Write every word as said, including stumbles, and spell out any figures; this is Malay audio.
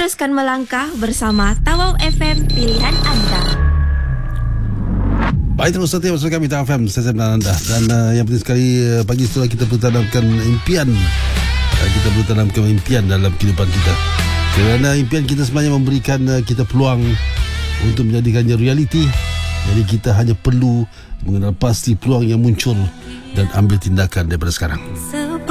Teruskan melangkah bersama Tawau F M, pilihan anda. Baik, terus setia bersama kami Tawau F M, saya dan anda. Dan uh, yang penting sekali, uh, pagi setelah kita perlu tanamkan impian. uh, Kita perlu tanamkan impian dalam kehidupan kita, kerana impian kita sebenarnya memberikan uh, kita peluang untuk menjadikannya realiti. Jadi kita hanya perlu mengenal pasti peluang yang muncul dan ambil tindakan daripada sekarang.